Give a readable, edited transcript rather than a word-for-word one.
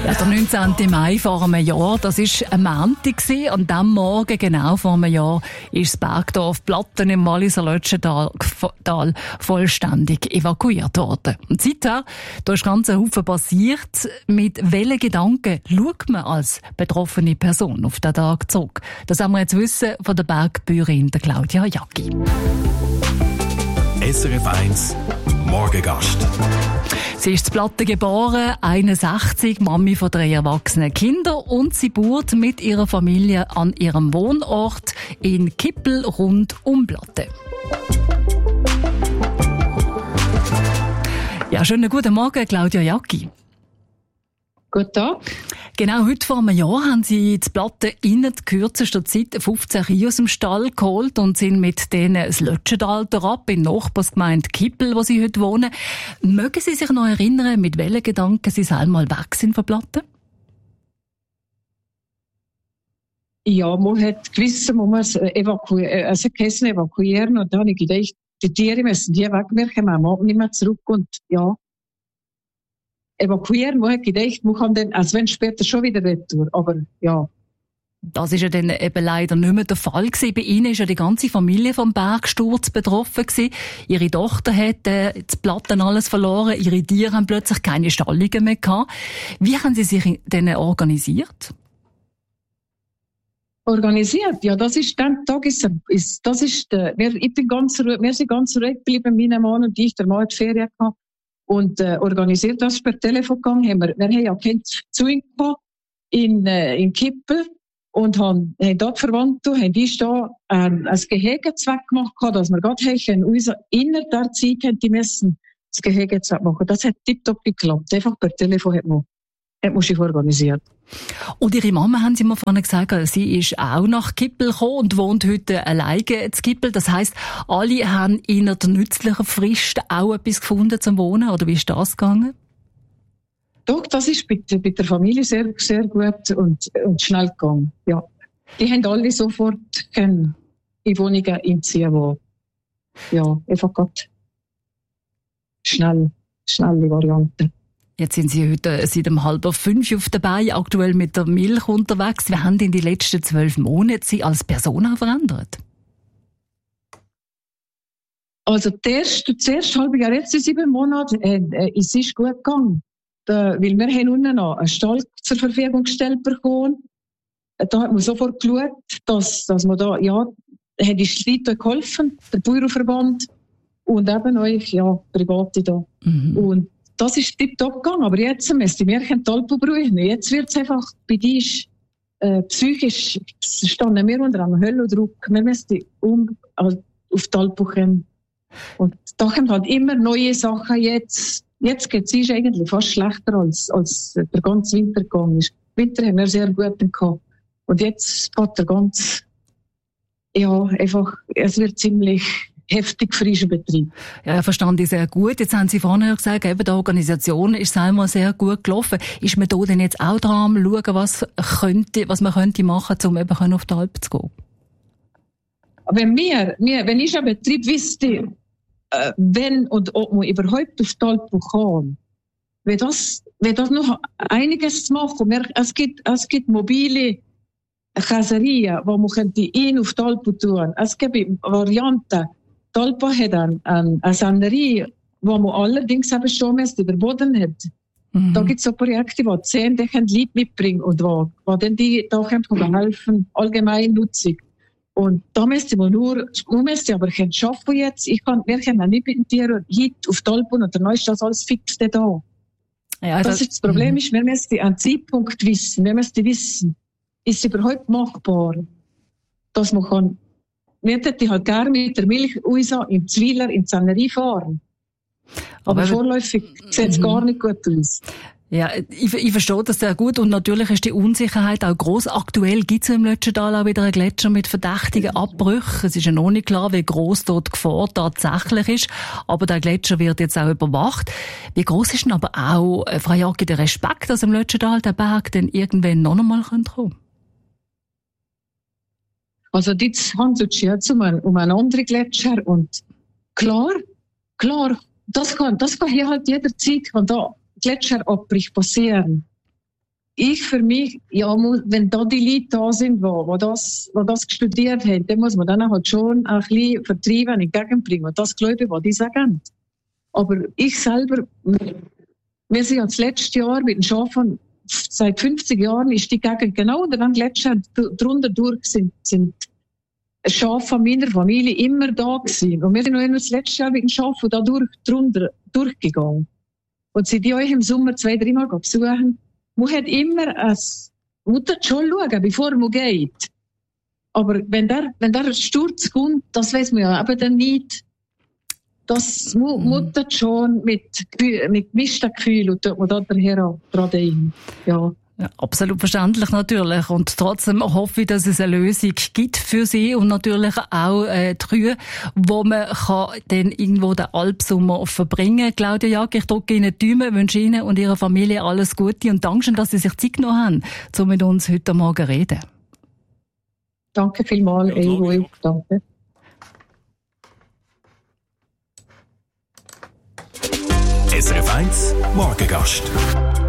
Ja, der 19. Mai vor einem Jahr, das war ein Montag. An diesem Morgen, genau vor einem Jahr, ist das Bergdorf Platten im Walliser Lötschental vollständig evakuiert worden. Und seither, da ist ganz ein Haufen passiert. Mit welchen Gedanken schaut man als betroffene Person auf den Tag zurück? Das haben wir jetzt wissen von der Bergbäuerin Claudia Jacki. SRF 1 Morgengast. Sie ist in Platten geboren, 61, Mami von 3 erwachsenen Kindern, und sie baut mit ihrer Familie an ihrem Wohnort in Kippel rund um Platten. Ja, schönen guten Morgen, Claudia Jacki. Guten Tag. Genau, heute vor einem Jahr haben Sie die Platten in der kürzesten Zeit 15 Kühe aus dem Stall geholt und sind mit denen das Lötschental ab in der Nachbarsgemeinde Kippel, wo Sie heute wohnen. Mögen Sie sich noch erinnern, mit welchen Gedanken Sie einmal weg sind von Platten? Ja, man hat gewusst, man muss evakuieren, und dann habe ich gedacht, die Tiere müssen die weg, wir kommen nicht mehr zurück, und ja, evakuieren, man hat gedacht, man kann dann, also wenn später schon wieder retour, aber ja. Das ist ja dann eben leider nicht mehr der Fall gewesen. Bei Ihnen ist ja die ganze Familie vom Bergsturz betroffen gewesen. Ihre Tochter hat die Platten alles verloren, ihre Tiere haben plötzlich keine Stallungen mehr gehabt. Wie haben Sie sich denn organisiert? Organisiert? Ja, das ist der Tag, wir sind ganz ruhig geblieben, mein Mann und ich, der Mann hat Ferien gehabt. Und organisiert das per Telefon gegangen. Wir haben ja Kinder zu ihm gehabt, in Kippel, und haben dort Verwandte, haben die da ein Gehege gemacht, dass wir gerade uns inner der Zeit die müssen das Gehege machen. Das hat tiptop geklappt. Einfach per Telefon hat man sich organisiert. Und Ihre Mama, haben Sie mir vorhin gesagt, sie ist auch nach Kippel gekommen und wohnt heute alleine in Kippel. Das heisst, alle haben in der nützlichen Frist auch etwas gefunden zum Wohnen, oder wie ist das gegangen? Doch, das ist bei der Familie sehr, sehr gut und schnell gegangen. Ja. Die haben alle sofort in Wohnungen einziehen, wo ja, einfach gerade schnelle Variante. Jetzt sind Sie heute seit 4:30 auf der Beine, aktuell mit der Milch unterwegs. Wir haben in den letzten 12 Monaten Sie als Person auch verändert? Also das erste halbe Jahr, jetzt in 7 Monaten, es ist gut gegangen. Weil wir haben unten noch einen Stall zur Verfügung gestellt bekommen. Da hat man sofort geschaut, dass man da, ja, hat die Leute geholfen, der Bauernverband und eben euch, ja, Private da. Mhm. Und das ist tiptop gegangen, aber jetzt müsste ich mehr Talpo brauchen. Jetzt wird es einfach bei dir psychisch standen wir unter einem Höllendruck. Wir müssen auf Talpo kommen. Und da kommen halt immer neue Sachen jetzt. Jetzt geht es eigentlich fast schlechter, als der ganze Winter gegangen ist. Winter haben wir sehr gut gehabt. Und jetzt geht der ganz, ja, einfach, es wird ziemlich heftig frischer Betrieb. Ja, verstand ich sehr gut. Jetzt haben Sie vorhin gesagt, eben die Organisation ist einmal sehr gut gelaufen. Ist man da denn jetzt auch dran am schauen, was man könnte machen, um eben auf die Alp zu gehen? Wenn ich einen Betrieb wüsste, wenn und ob man überhaupt auf die Alp kann, wäre das noch einiges zu machen. Es gibt mobile Käserien, wo man auf die Alp tun. Es gibt Varianten. Die Alp hat eine Sennerie, wo man allerdings eben schon über den Boden hat. Mhm. Da gibt es so Projekte, wo 10 Leute mitbringen und wo dann die da helfen, allgemein Nutzung. Und da müsste man aber schaffen jetzt. Wir können nicht mit dem Tier heute auf die Alp, und dann ist das alles fix da. Ja, das ist das Problem, ist, wir müssen einen Zeitpunkt wissen. Wir müssen wissen, ist es überhaupt machbar, dass man kann. Wir hätten halt gerne mit der Milch im Zweiler in die Sennerie fahren. Aber vorläufig sieht es gar nicht gut aus. Ja, ich verstehe das sehr gut, und natürlich ist die Unsicherheit auch gross. Aktuell gibt es im Lötschental auch wieder einen Gletscher mit verdächtigen Abbrüchen. Es ist ja noch nicht klar, wie gross dort die Gefahr tatsächlich ist, aber der Gletscher wird jetzt auch überwacht. Wie gross ist denn aber auch, Frau Jacki, der Respekt, dass im Lötschental der Berg dann irgendwann noch einmal kommen könnte? Also jetzt handelt es jetzt um einen anderen Gletscher, und klar, das kann hier halt jederzeit, kann da Gletscherabbrich passieren. ich für mich, ja, wenn da die Leute da sind, die das studiert haben, dann muss man dann halt schon ein bisschen Vertrieben entgegenbringen. Und das glaube ich, was die sagen. Aber ich selber, wir sind ja das letzte Jahr mit den Schafen, seit 50 Jahren ist die Gegend genau unter dem Gletscher drunter durch sind Schafe meiner Familie immer da gewesen. Und wir sind noch das letzte Jahr mit den Schafen da drunter durchgegangen. Und sie die euch im Sommer 2-3 Mal besuchen, man hat immer man muss schon schauen, bevor man geht. Aber wenn der Sturz kommt, das weiß man ja eben dann nicht. Das muss schon mit gemischten Gefühlen und tut man da daher dran denken. Ja. Ja, absolut verständlich natürlich. Und trotzdem hoffe ich, dass es eine Lösung gibt für Sie und natürlich auch die Kühe, wo man kann dann irgendwo den Alpsommer verbringen. Claudia Jag, ich drücke Ihnen die Daumen, wünsche Ihnen und Ihrer Familie alles Gute und danke schön, dass Sie sich Zeit genommen haben, um mit uns heute Morgen zu reden. Danke vielmals, Evo. Danke. SRF 1 Morgengast.